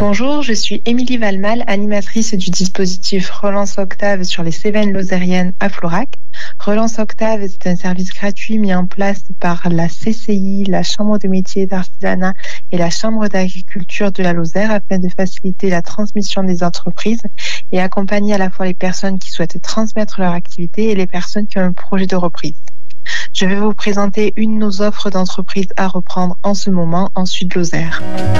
Bonjour, je suis Émilie Valmal, animatrice du dispositif Relance Octave sur les Cévennes lozériennes à Florac. Relance Octave, c'est un service gratuit mis en place par la CCI, la Chambre de métiers d'artisanat et la Chambre d'agriculture de la Lozère afin de faciliter la transmission des entreprises et accompagner à la fois les personnes qui souhaitent transmettre leur activité et les personnes qui ont un projet de reprise. Je vais vous présenter une de nos offres d'entreprise à reprendre en ce moment en Sud-Lozère.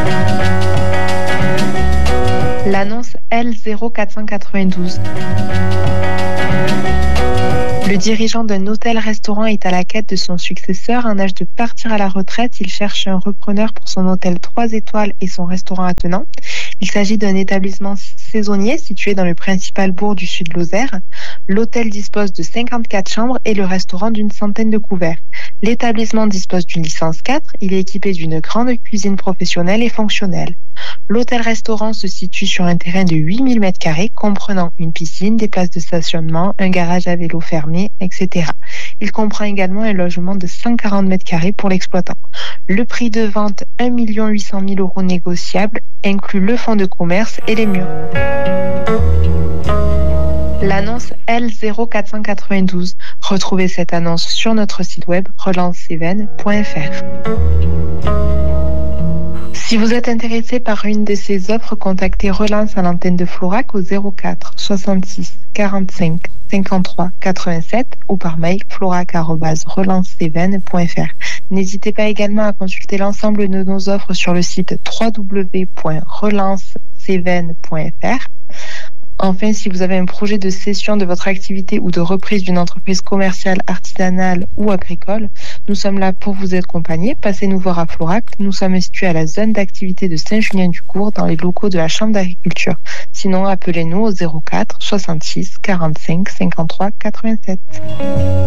L'annonce L0492. Le dirigeant d'un hôtel-restaurant est à la quête de son successeur. En âge de partir à la retraite, il cherche un repreneur pour son hôtel 3 étoiles et son restaurant attenant. Il s'agit d'un établissement saisonnier situé dans le principal bourg du Sud-Lozère. L'hôtel dispose de 54 chambres et le restaurant d'une centaine de couverts. L'établissement dispose d'une licence 4. Il est équipé d'une grande cuisine professionnelle et fonctionnelle. L'hôtel-restaurant se situe sur un terrain de 8000 m2 comprenant une piscine, des places de stationnement, un garage à vélo fermé, etc. Il comprend également un logement de 140 m2 pour l'exploitant. Le prix de vente 1 800 000 € négociable inclut le fonds de commerce et les murs. L'annonce L0492. Retrouvez cette annonce sur notre site web relancecévennes.fr. Si vous êtes intéressé par une de ces offres, contactez Relance à l'antenne de Florac au 04 66 45 53 87 ou par mail florac@relancecévennes.fr. N'hésitez pas également à consulter l'ensemble de nos offres sur le site www.relancecévennes.fr. Enfin, si vous avez un projet de cession de votre activité ou de reprise d'une entreprise commerciale, artisanale ou agricole, nous sommes là pour vous accompagner. Passez nous voir à Florac. Nous sommes situés à la zone d'activité de Saint-Julien-du-Court dans les locaux de la Chambre d'agriculture. Sinon, appelez-nous au 04 66 45 53 87.